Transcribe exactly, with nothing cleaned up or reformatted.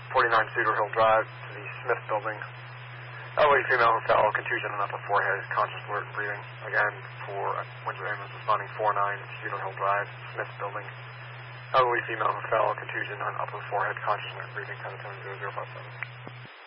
forty-nine Cedar Hill Drive to the Smith Building. Elderly female who fell, contusion on upper forehead, conscious, alert, and breathing. Again, for Windsor Ambulance responding four nine Cedar Hill Drive, Smith Building. Elderly female who fell, contusion on upper forehead, conscious, alert, and breathing, ten to ten zero zero five seven.